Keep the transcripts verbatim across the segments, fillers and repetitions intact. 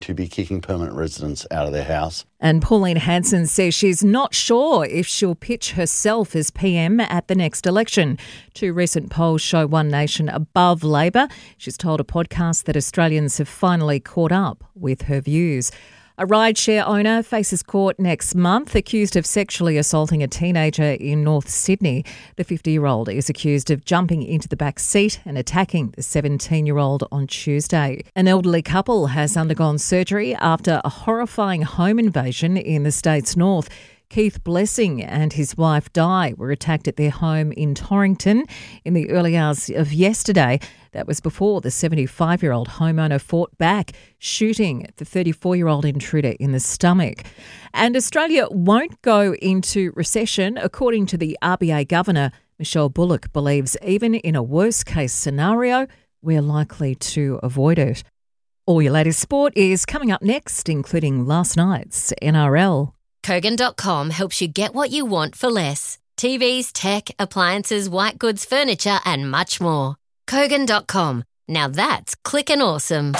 to be kicking permanent residents out of their house. And Pauline Hanson says she's not sure if she'll pitch herself as P M at the next election. Two recent polls show One Nation above Labor. She's told a podcast that Australians have finally caught up with her views. A rideshare owner faces court next month, accused of sexually assaulting a teenager in North Sydney. The fifty-year-old is accused of jumping into the back seat and attacking the seventeen-year-old on Tuesday. An elderly couple has undergone surgery after a horrifying home invasion in the state's north. Keith Blessing and his wife Di were attacked at their home in Torrington in the early hours of yesterday. That was before the seventy-five-year-old homeowner fought back, shooting the thirty-four-year-old intruder in the stomach. And Australia won't go into recession, according to the R B A Governor. Michelle Bullock believes even in a worst-case scenario, we're likely to avoid it. All your latest sport is coming up next, including last night's N R L. Kogan dot com helps you get what you want for less. T Vs, tech, appliances, white goods, furniture and much more. Kogan dot com. Now that's clickin' awesome.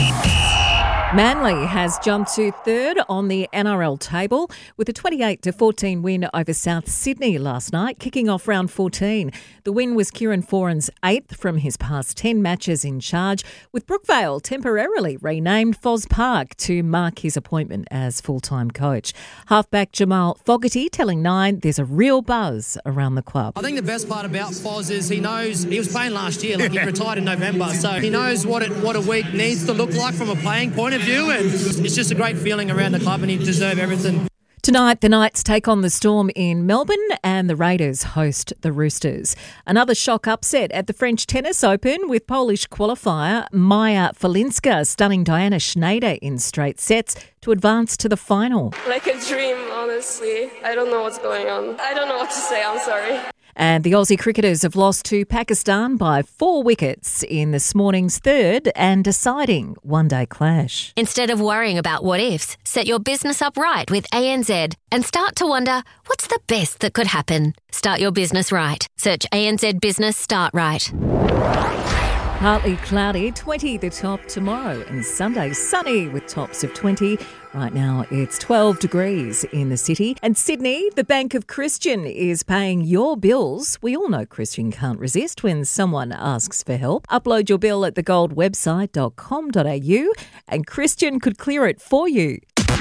Manly has jumped to third on the N R L table with a twenty-eight to fourteen win over South Sydney last night, kicking off round fourteen. The win was Kieran Foran's eighth from his past ten matches in charge, with Brookvale temporarily renamed Foz Park to mark his appointment as full-time coach. Halfback Jamal Fogarty telling Nine there's a real buzz around the club. I think the best part about Foz is he knows, he was playing last year, like he retired in November, so he knows what it, what a week needs to look like from a playing point of view. And it's just a great feeling around the club and he deserves everything. Tonight, the Knights take on the Storm in Melbourne and the Raiders host the Roosters. Another shock upset at the French Tennis Open with Polish qualifier Maja Falinska stunning Diana Schneider in straight sets to advance to the final. Like a dream, honestly. I don't know what's going on. I don't know what to say, I'm sorry. And the Aussie cricketers have lost to Pakistan by four wickets in this morning's third and deciding one-day clash. Instead of worrying about what ifs, set your business up right with A N Z and start to wonder, what's the best that could happen? Start your business right. Search A N Z Business Start Right. Partly cloudy, twenty the top tomorrow, and Sunday sunny with tops of twenty. Right now it's twelve degrees in the city. And Sydney, the Bank of Christian is paying your bills. We all know Christian can't resist when someone asks for help. Upload your bill at the gold website dot com dot a u and Christian could clear it for you.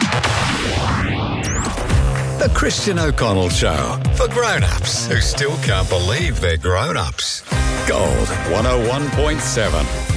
The Christian O'Connell Show, for grown-ups who still can't believe they're grown-ups. Gold one oh one point seven.